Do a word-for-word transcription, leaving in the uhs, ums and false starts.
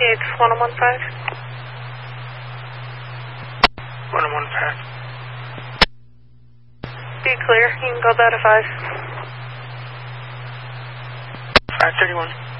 it's one oh one five. one oh one five. Be clear. You can go that at five. five thirty-one.